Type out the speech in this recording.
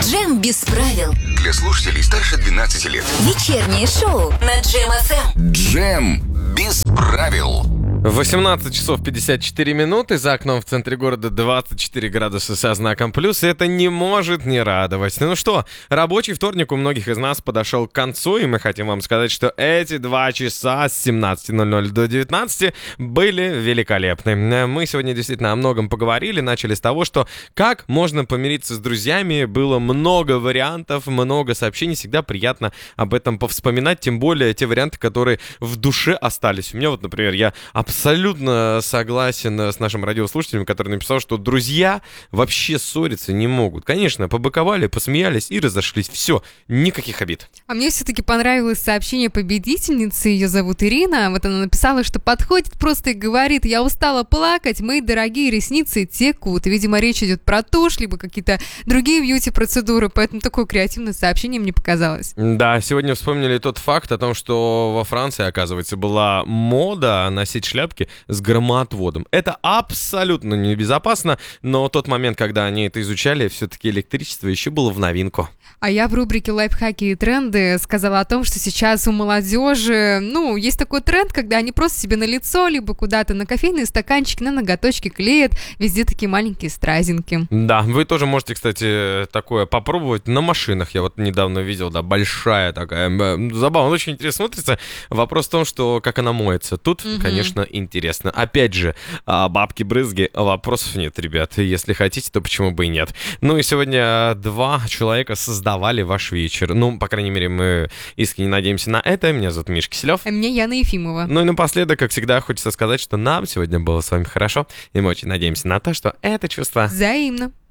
Джем без правил. Для слушателей старше 12 лет. Вечернее шоу на Джем ФМ. Джем без правил. 18 часов 54 минуты, за окном в центре города 24 градуса со знаком плюс, и это не может не радовать. Ну что, рабочий вторник у многих из нас подошел к концу, и мы хотим вам сказать, что эти 2 часа с 17:00 до 19 были великолепны. Мы сегодня действительно о многом поговорили, начали с того, что как можно помириться с друзьями, было много вариантов, много сообщений, всегда приятно об этом повспоминать, тем более те варианты, которые в душе остались. У меня вот, например, я абсолютно согласен с нашим радиослушателем, который написал, что друзья вообще ссориться не могут. Конечно, побыковали, посмеялись и разошлись. Все, никаких обид. А мне все-таки понравилось сообщение победительницы, ее зовут Ирина. Вот она написала, что подходит просто и говорит: я устала плакать, мои дорогие ресницы текут. Видимо, речь идет про тушь, либо какие-то другие бьюти-процедуры, поэтому такое креативное сообщение мне показалось. Да, сегодня вспомнили тот факт о том, что во Франции, оказывается, была мода носить шляпки с громоотводом. Это абсолютно небезопасно, но тот момент, когда они это изучали, все-таки электричество еще было в новинку. А я в рубрике «Лайфхаки и тренды» сказала о том, что сейчас у молодежи, есть такой тренд, когда они просто себе на лицо, либо куда-то на кофейные стаканчики, на ноготочки клеят, везде такие маленькие стразинки. Да, вы тоже можете, кстати, такое попробовать на машинах. Я вот недавно видел, да, большая такая, забавно, очень интересно смотрится. Вопрос в том, что как она моется. Тут, конечно, интересно. Опять же, бабки-брызги, вопросов нет, ребят. Если хотите, то почему бы и нет. Ну и сегодня 2 человека создавали ваш вечер. По крайней мере, мы искренне надеемся на это. Меня зовут Миша Киселев. А меня Яна Ефимова. Ну и напоследок, как всегда, хочется сказать, что нам сегодня было с вами хорошо. И мы очень надеемся на то, что это чувство взаимно.